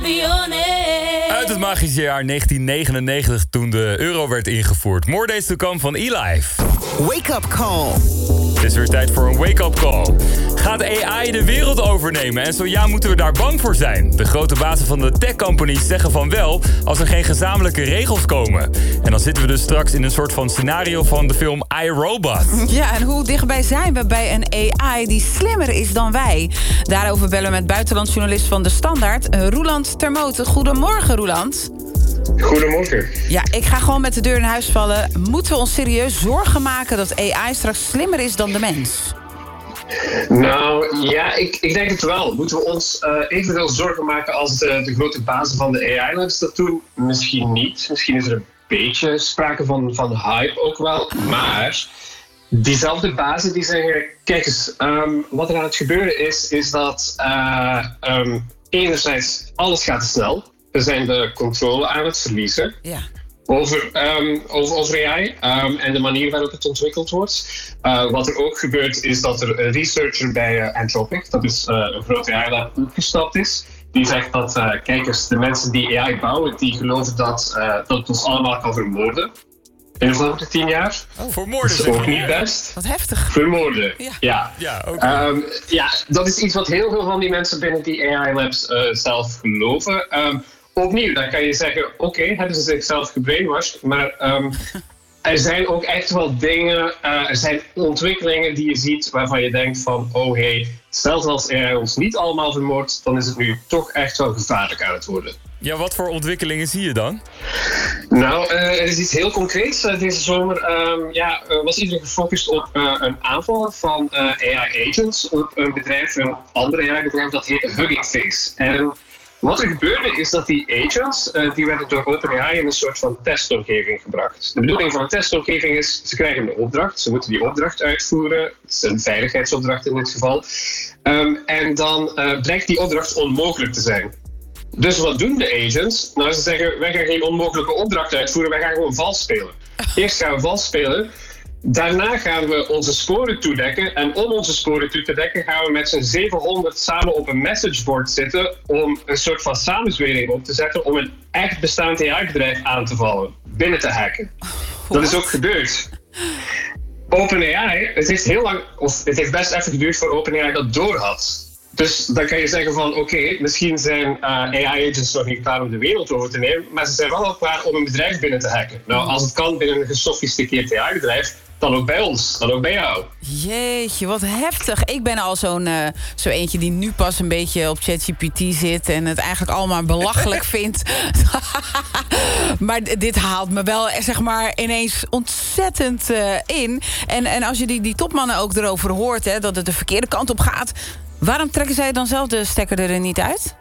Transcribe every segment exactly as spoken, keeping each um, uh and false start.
Uit het magische jaar negentien negenennegentig toen de euro werd ingevoerd. More Days to Come van E-Life. Wake up call. Het is weer tijd voor een wake-up call. Gaat A I de wereld overnemen? En zo ja, moeten we daar bang voor zijn? De grote bazen van de tech-companies zeggen van wel als er geen gezamenlijke regels komen. En dan zitten we dus straks in een soort van scenario van de film iRobot. Ja, en hoe dichtbij zijn we bij een A I die slimmer is dan wij? Daarover bellen we met buitenlandsjournalist van De Standaard, Roeland Termote. Goedemorgen, Roeland. Goedemorgen. Ja, ik ga gewoon met de deur in huis vallen. Moeten we ons serieus zorgen maken dat A I straks slimmer is dan de mens? Nou, ja, ik, ik denk het wel. Moeten we ons uh, evenveel zorgen maken als de, de grote bazen van de A I-labs dat doen? Misschien niet. Misschien is er een beetje sprake van, van hype ook wel. Maar diezelfde bazen die zeggen... Kijk eens, um, wat er aan het gebeuren is, is dat uh, um, enerzijds alles gaat te snel. We zijn de controle aan het verliezen. Ja. Over, um, over, over A I um, en de manier waarop het ontwikkeld wordt. Uh, wat er ook gebeurt is dat er een researcher bij uh, Anthropic, dat is uh, een grote A I-lab, opgestapt is. Die zegt dat, uh, kijk eens, de mensen die A I bouwen, die geloven dat, uh, dat het ons allemaal kan vermoorden. In de volgende tien jaar. Oh, vermoorden. Dat is ook niet best. Wat heftig. Vermoorden, Ja. ja. Ja, oké. Um, ja, dat is iets wat heel veel van die mensen binnen die A I-labs uh, zelf geloven. Um, Opnieuw, dan kan je zeggen, oké, okay, hebben ze zichzelf gebrainwashed, maar um, er zijn ook echt wel dingen, uh, er zijn ontwikkelingen die je ziet waarvan je denkt van, oh hey, zelfs als A I ons niet allemaal vermoordt, dan is het nu toch echt wel gevaarlijk aan het worden. Ja, wat voor ontwikkelingen zie je dan? Nou, uh, er is iets heel concreets. Uh, deze zomer um, ja, uh, was iedereen gefocust op uh, een aanval van uh, A I-agents op een bedrijf, een ander A I-bedrijf, dat heet Hugging Face. En wat er gebeurde is dat die agents, uh, die werden door OpenAI in een soort van testomgeving gebracht. De bedoeling van een testomgeving is, ze krijgen een opdracht, ze moeten die opdracht uitvoeren. Het is een veiligheidsopdracht in dit geval. Um, en dan uh, blijkt die opdracht onmogelijk te zijn. Dus wat doen de agents? Nou, ze zeggen, wij gaan geen onmogelijke opdracht uitvoeren, wij gaan gewoon vals spelen. Eerst gaan we vals spelen. Daarna gaan we onze sporen toedekken. En om onze sporen toe te dekken gaan we met z'n zevenhonderd samen op een messageboard zitten om een soort van samenzwering op te zetten om een echt bestaand A I-bedrijf aan te vallen, binnen te hacken. Dat is ook gebeurd. OpenAI, het heeft heel lang, of het heeft best even geduurd voor OpenAI dat doorhad. Dus dan kan je zeggen van, oké, okay, misschien zijn uh, A I-agents nog niet klaar om de wereld over te nemen, maar ze zijn wel al klaar om een bedrijf binnen te hacken. Nou, als het kan binnen een gesofisticeerd A I-bedrijf, dan ook bij ons, dan ook bij jou. Jeetje, wat heftig. Ik ben al zo'n uh, zo eentje die nu pas een beetje op ChatGPT zit en het eigenlijk allemaal belachelijk vindt. Maar d- dit haalt me wel, zeg maar, ineens ontzettend uh, in. En, en als je die, die topmannen ook erover hoort, hè, dat het de verkeerde kant op gaat, waarom trekken zij dan zelf de stekker er niet uit?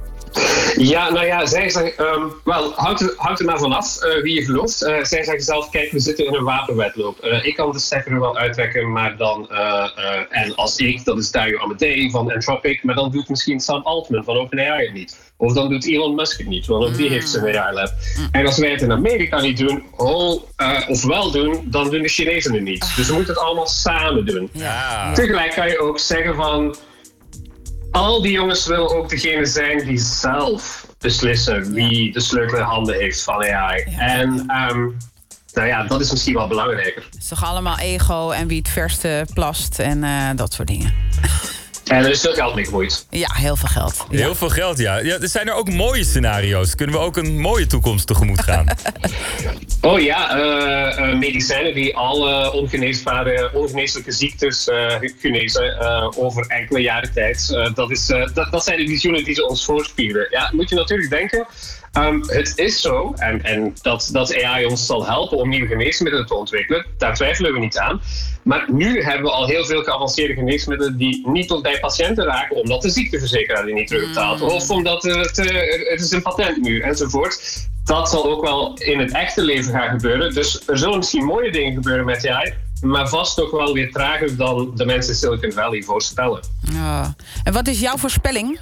Ja, nou ja, zij zeggen, um, wel, houd er, houd er maar vanaf uh, wie je gelooft. Uh, zij zeggen zelf, kijk, we zitten in een wapenwedloop. Uh, ik kan de stekker er wel uittrekken, maar dan, uh, uh, en als ik, dat is Dario Amodei van Anthropic, maar dan doet misschien Sam Altman van OpenAI het niet. Of dan doet Elon Musk het niet, want ook die heeft zijn A I-lab. En als wij het in Amerika niet doen, oh, uh, of wel doen, dan doen de Chinezen het niet. Dus we moeten het allemaal samen doen. Ja. Tegelijk kan je ook zeggen van, al die jongens willen ook degene zijn die zelf beslissen wie de sleutel in handen heeft van A I. En um, nou ja, dat is misschien wel belangrijker. Het is toch allemaal ego en wie het verste plast en uh, dat soort dingen. En er is veel geld mee gemoeid. Ja, heel veel geld. Ja. Heel veel geld, ja. ja. Er zijn er ook mooie scenario's. Kunnen we ook een mooie toekomst tegemoet gaan? Oh ja, uh, uh, medicijnen die alle ongeneesbare, ongeneeslijke ziektes uh, genezen uh, over enkele jaren tijd. Uh, dat, is, uh, dat, dat zijn de visioenen die ze ons voorspiegelen. Ja, moet je natuurlijk denken. Um, het is zo, en, en dat, dat A I ons zal helpen om nieuwe geneesmiddelen te ontwikkelen, daar twijfelen we niet aan. Maar nu hebben we al heel veel geavanceerde geneesmiddelen die niet tot bij patiënten raken, omdat de ziekteverzekeraar die niet terugbetaalt. Of omdat het, uh, het is een patentmuur enzovoort. Dat zal ook wel in het echte leven gaan gebeuren. Dus er zullen misschien mooie dingen gebeuren met A I, maar vast ook wel weer trager dan de mensen in Silicon Valley voorspellen. Ja. En wat is jouw voorspelling?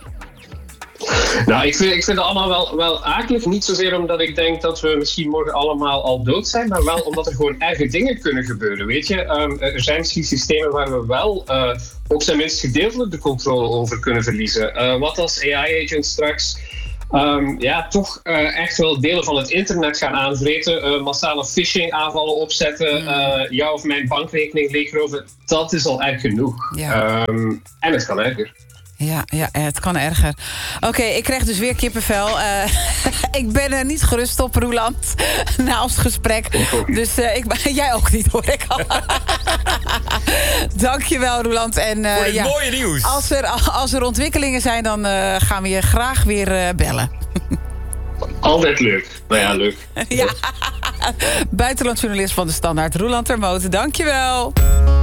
Nou, ik vind, ik vind het allemaal wel, wel akelig. Niet zozeer omdat ik denk dat we misschien morgen allemaal al dood zijn, maar wel omdat er gewoon erge dingen kunnen gebeuren, weet je. Um, er zijn misschien systemen waar we wel uh, op zijn minst gedeeltelijk de controle over kunnen verliezen. Uh, wat als A I-agents straks um, ja, toch uh, echt wel delen van het internet gaan aanvreten. Uh, massale phishing aanvallen opzetten. Uh, jou of mijn bankrekening leegroven. Dat is al erg genoeg. Ja. Um, en het kan erger. Ja, ja, het kan erger. Oké, okay, ik krijg dus weer kippenvel. Uh, ik ben er niet gerust op, Roeland, na ons gesprek. Dus uh, ik, jij ook niet, hoor ik al. Dankjewel, Roeland. En, uh, Voor dit ja, mooie nieuws. Als er, als er ontwikkelingen zijn, dan uh, gaan we je graag weer uh, bellen. Altijd leuk. Nou ja, leuk. Ja. Buitenlandjournalist van de Standaard, Roeland Termoten. Dankjewel.